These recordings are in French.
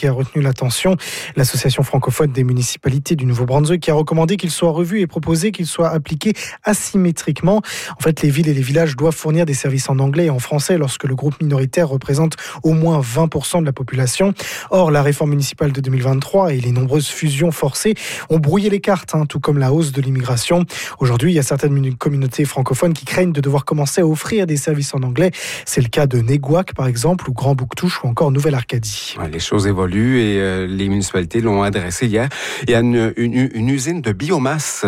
qui a retenu l'attention. L'association francophone des municipalités du Nouveau-Brunswick qui a recommandé qu'il soit revu et proposé qu'il soit appliqué asymétriquement. En fait, les villes et les villages doivent fournir des services en anglais et en français lorsque le groupe minoritaire représente au moins 20% de la population. Or, la réforme municipale de 2023 et les nombreuses fusions forcées ont brouillé les cartes, tout comme la hausse de l'immigration. Aujourd'hui, il y a certaines communautés francophones qui craignent de devoir commencer à offrir des services en anglais. C'est le cas de Néguac, par exemple, ou Grand Bouctouche, ou encore Nouvelle-Arcadie. Ouais, les choses évoluent et les municipalités l'ont adressé hier. Il y a une usine de biomasse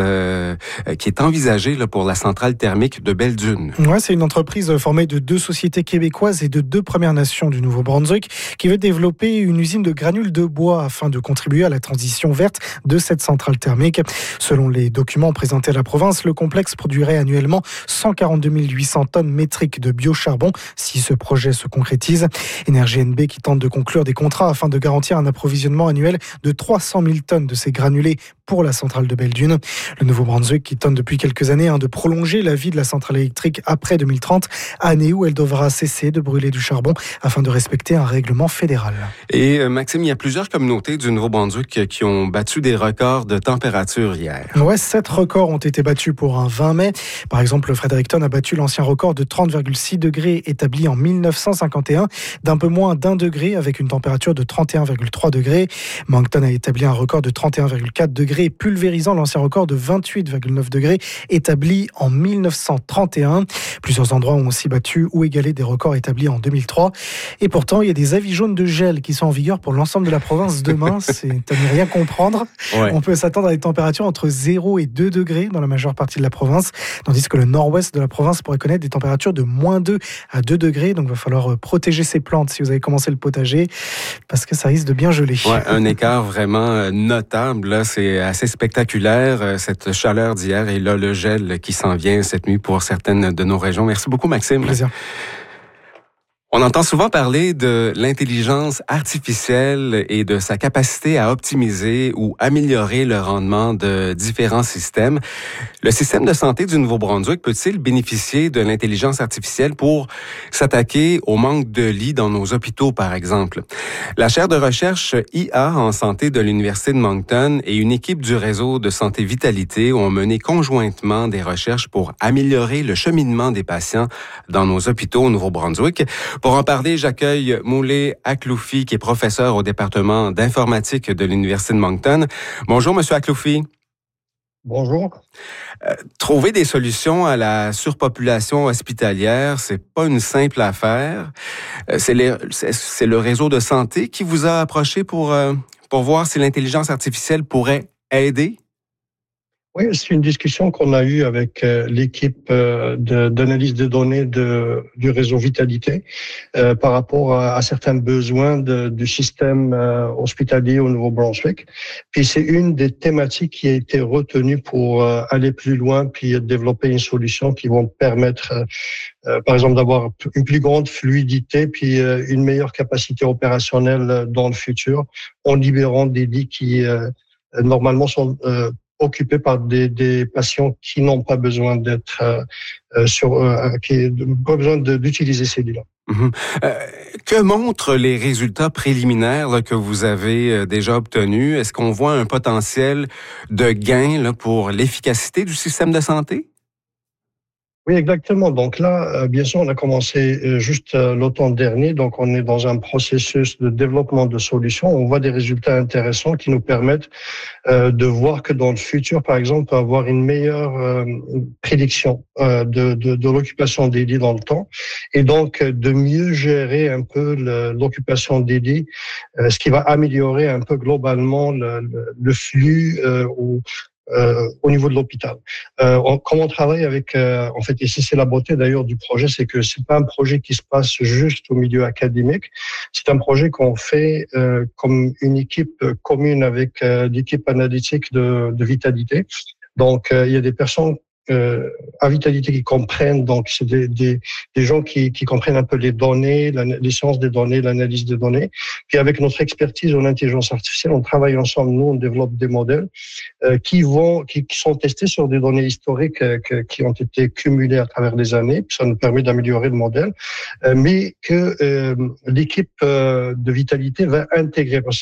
qui est envisagée là, pour la centrale thermique de Belle-Dune. Ouais, c'est une entreprise formée de 2 sociétés québécoises et de 2 Premières Nations du Nouveau-Brunswick qui veut développer une usine de granules de bois afin de contribuer à la transition verte de cette centrale thermique. Selon les documents présentés à la province, le complexe produirait annuellement 142 800 tonnes métriques de biocharbon si ce projet se concrétise. Énergie NB qui tente de conclure des contrats afin de garantir un approvisionnement annuel de 300 000 tonnes de ces granulés pour la centrale de Belle-Dune. Le Nouveau-Brunswick qui tente depuis quelques années de prolonger la vie de la centrale électrique après 2030, année où elle devra cesser de brûler du charbon afin de respecter un règlement fédéral. Et Maxime, il y a plusieurs communautés du Nouveau-Brunswick qui ont battu des records de température hier. Ouais, 7 records ont été battus pour un 20 mai. Par exemple, Fredericton a battu l'ancien record de 30,6 degrés établi en 1951, d'un peu moins d'1 degré avec une température de 31,3 degrés. Moncton a établi un record de 31,4 degrés, pulvérisant l'ancien record de 28,9 degrés établi en 1931. Plusieurs endroits ont aussi battu ou égalé des records établis en 2003. Et pourtant, il y a des avis jaunes de gel qui sont en vigueur pour l'ensemble de la province demain. C'est à ne rien comprendre. Ouais. On peut s'attendre à des températures entre 0 et 2 degrés dans la majeure partie de la province, tandis que le nord-ouest de la province pourrait connaître des températures de moins 2 à 2 degrés. Donc, il va falloir protéger ces plantes si vous avez commencé le potager, parce que ça risque de bien geler. Ouais, un écart vraiment notable. Là, c'est assez spectaculaire, cette chaleur d'hier et là, le gel qui s'en vient cette nuit pour certaines de nos régions. Merci beaucoup, Maxime. Plaisir. On entend souvent parler de l'intelligence artificielle et de sa capacité à optimiser ou améliorer le rendement de différents systèmes. Le système de santé du Nouveau-Brunswick peut-il bénéficier de l'intelligence artificielle pour s'attaquer au manque de lits dans nos hôpitaux, par exemple? La chaire de recherche IA en santé de l'Université de Moncton et une équipe du réseau de santé Vitalité ont mené conjointement des recherches pour améliorer le cheminement des patients dans nos hôpitaux au Nouveau-Brunswick. Pour en parler, j'accueille Moulay Akloufi, qui est professeur au département d'informatique de l'Université de Moncton. Bonjour, Monsieur Akloufi. Bonjour. Trouver des solutions à la surpopulation hospitalière, c'est pas une simple affaire. C'est le réseau de santé qui vous a approché pour voir si l'intelligence artificielle pourrait aider? Oui, c'est une discussion qu'on a eue avec l'équipe d'analyse de données du réseau Vitalité par rapport à certains besoins du système hospitalier au Nouveau-Brunswick. Puis c'est une des thématiques qui a été retenue pour aller plus loin puis développer une solution qui vont permettre, par exemple, d'avoir une plus grande fluidité puis une meilleure capacité opérationnelle dans le futur en libérant des lits qui normalement sont occupés par des patients qui n'ont pas besoin d'être pas besoin d'utiliser ces lits-là. Que montrent les résultats préliminaires là, que vous avez déjà obtenus? Est-ce qu'on voit un potentiel de gain là, pour l'efficacité du système de santé? Oui, exactement. Donc là, bien sûr, on a commencé juste l'automne dernier. Donc, on est dans un processus de développement de solutions. On voit des résultats intéressants qui nous permettent de voir que dans le futur, par exemple, on peut avoir une meilleure prédiction de l'occupation des lits dans le temps et donc de mieux gérer un peu l'occupation des lits, ce qui va améliorer un peu globalement le flux au niveau de l'hôpital. Comme on travaille avec, en fait, et c'est la beauté d'ailleurs du projet, c'est que c'est pas un projet qui se passe juste au milieu académique. C'est un projet qu'on fait comme une équipe commune avec l'équipe analytique de Vitalité. Donc, il y a des personnes à Vitalité qui comprennent, donc c'est des gens qui comprennent un peu les données, les sciences des données, l'analyse des données. Puis avec notre expertise en intelligence artificielle, on travaille ensemble, nous on développe des modèles qui sont testés sur des données historiques qui ont été cumulées à travers les années. Puis ça nous permet d'améliorer le modèle, mais que l'équipe de Vitalité va intégrer, parce